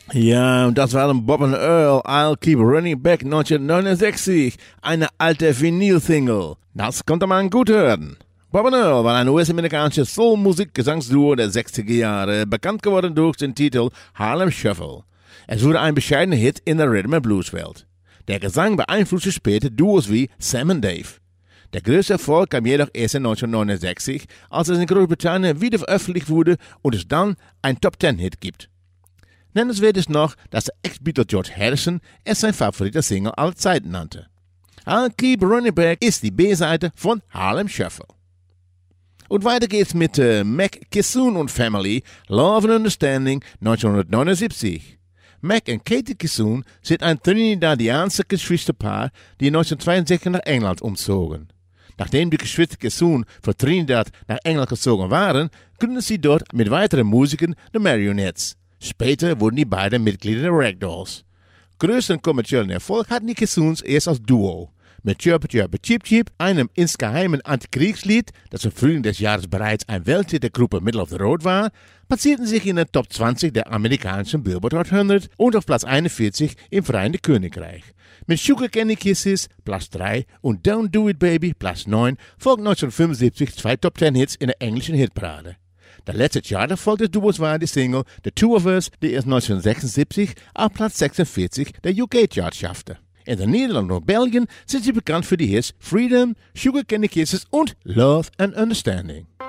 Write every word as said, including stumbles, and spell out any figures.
Ja, und das waren Bob and Earl, I'll Keep Running Back neunzehnhundertneunundsechzig, eine alte Vinyl-Single. Das konnte man gut hören. Bob and Earl war ein U S-amerikanisches Soul-Musik-Gesangsduo der sechziger Jahre, bekannt geworden durch den Titel Harlem Shuffle. Es wurde ein bescheidener Hit in der Rhythm-and-Blues-Welt. Der Gesang beeinflusste später Duos wie Sam und Dave. Der größte Erfolg kam jedoch erst in neunzehnhundertneunundsechzig, als es in Großbritannien wieder veröffentlicht wurde und es dann ein Top-Ten-Hit gibt. Nennenswert ist noch, dass der Ex-Beatle George Harrison es sein favoriter Single aller Zeiten nannte. I'll Keep Running Back ist die B-Seite von Harlem Shuffle. Und weiter geht's mit äh, Mac Kissoon und Family, Love and Understanding neunzehnhundertneunundsiebzig. Mac und Katie Kissoon sind ein Trinidadianisches Geschwisterpaar, die neunzehnhundertzweiundsechzig nach England umzogen. Nachdem die Geschwister Kissoon von Trinidad nach England gezogen waren, gründeten sie dort mit weiteren Musikern The Marionettes. Später wurden die beiden Mitglieder der Ragdolls. Größten kommerziellen Erfolg hatten die Kissoons erst als Duo. Mit Chirp Chirp Cheep Cheep, einem insgeheimen Antikriegslied, das im Frühling des Jahres bereits ein Welthit der Gruppe Middle of the Road war, platzierten sich in der Top zwanzig der amerikanischen Billboard Hot hundert und auf Platz einundvierzig im Vereinigten Königreich. Mit Sugar Candy Kisses, Platz drei und Don't Do It Baby, Platz neun, folgten neunzehnhundertfünfundsiebzig zwei Top zehn Hits in der englischen Hitparade. Der letzte Charterfolg des Duos war die Single The Two of Us, die erst neunzehnhundertsechsundsiebzig auf Platz sechsundvierzig der U K-Chart schaffte. In den Niederlanden und Belgien sind sie bekannt für die Hits Freedom, Sugar Candy Kisses und Love and Understanding.